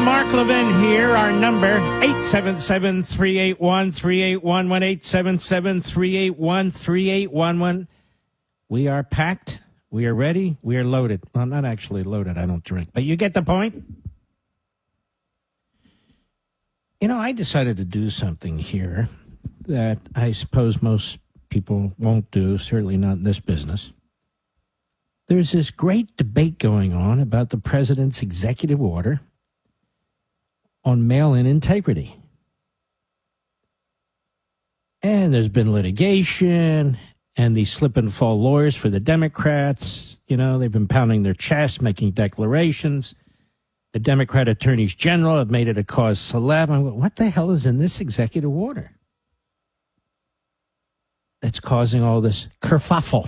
Mark Levin here. Our number, 877-381-3811, 877-381-3811. We are packed. We are ready. We are loaded. Well, not actually loaded. I don't drink. But you get the point? You know, I decided to do something here that I suppose most people won't do, certainly not in this business. There's this great debate going on about the president's executive order on mail-in integrity. And there's been litigation, and these slip-and-fall lawyers for the Democrats, you know, they've been pounding their chest, making declarations. The Democrat attorneys general have made it a cause célèbre. I went, what the hell is in this executive order that's causing all this kerfuffle?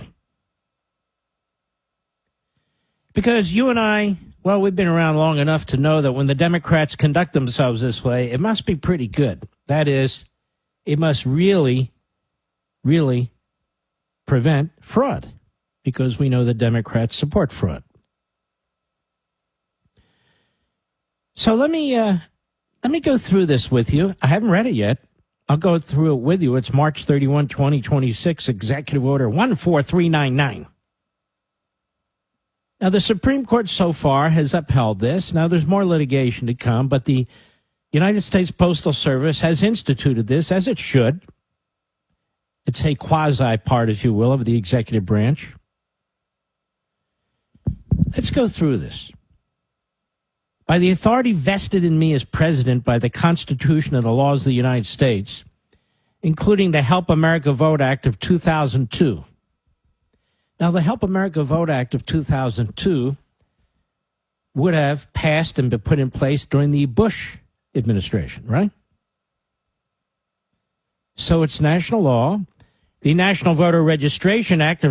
Because you and I, well, we've been around long enough to know that when the Democrats conduct themselves this way, it must be pretty good. That is, it must really, really prevent fraud, because we know the Democrats support fraud. So let me go through this with you. I haven't read it yet. I'll go through it with you. It's March 31, 2026, Executive Order 14399. Now, the Supreme Court so far has upheld this. Now, there's more litigation to come, but the United States Postal Service has instituted this, as it should. It's a quasi-part, if you will, of the executive branch. Let's go through this. By the authority vested in me as president by the Constitution and the laws of the United States, including the Help America Vote Act of 2002. Now, the Help America Vote Act of 2002 would have passed and been put in place during the Bush administration, right? So it's national law. The National Voter Registration Act of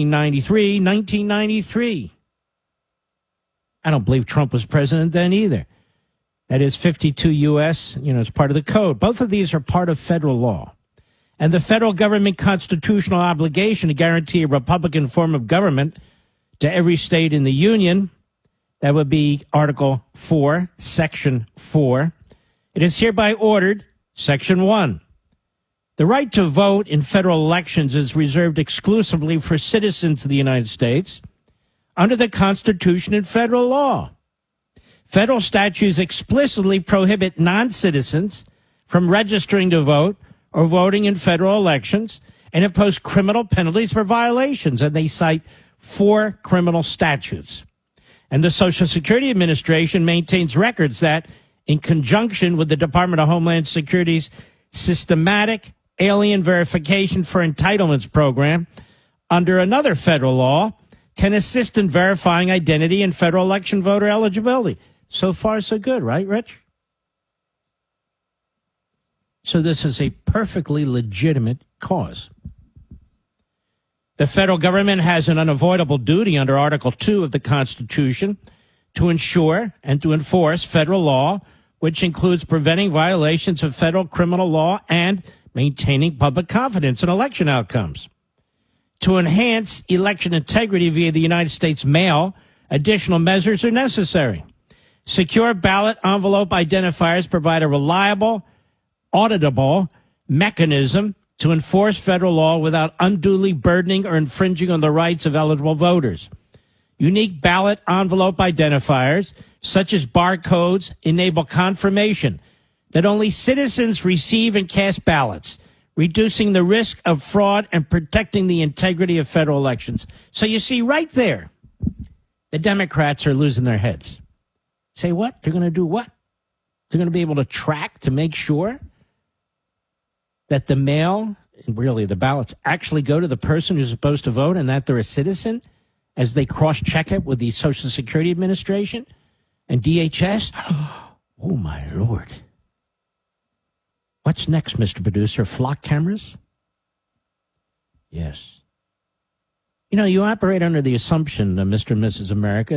1993. I don't believe Trump was president then either. That is 52 U.S., it's part of the code. Both of these are part of federal law. And the federal government constitutional obligation to guarantee a Republican form of government to every state in the union, that would be Article 4, Section 4. It is hereby ordered, Section 1. The right to vote in federal elections is reserved exclusively for citizens of the United States under the Constitution and federal law. Federal statutes explicitly prohibit non-citizens from registering to vote or voting in federal elections and impose criminal penalties for violations. And they cite 4 criminal statutes. And the Social Security Administration maintains records that, in conjunction with the Department of Homeland Security's systematic alien verification for entitlements program under another federal law, can assist in verifying identity and federal election voter eligibility. So far, so good, right, Rich? So this is a perfectly legitimate cause. The federal government has an unavoidable duty under Article 2 of the Constitution to ensure and to enforce federal law, which includes preventing violations of federal criminal law and maintaining public confidence in election outcomes. To enhance election integrity via the United States mail, additional measures are necessary. Secure ballot envelope identifiers provide a reliable, auditable mechanism to enforce federal law without unduly burdening or infringing on the rights of eligible voters. Unique ballot envelope identifiers, such as barcodes, enable confirmation that only citizens receive and cast ballots, reducing the risk of fraud and protecting the integrity of federal elections. So you see right there, the Democrats are losing their heads. Say what? They're going to do what? They're going to be able to track to make sure that the mail, really the ballots, actually go to the person who's supposed to vote and that they're a citizen as they cross-check it with the Social Security Administration and DHS? Oh, my Lord. What's next, Mr. Producer? Flock cameras? Yes. You operate under the assumption, Mr. and Mrs. America,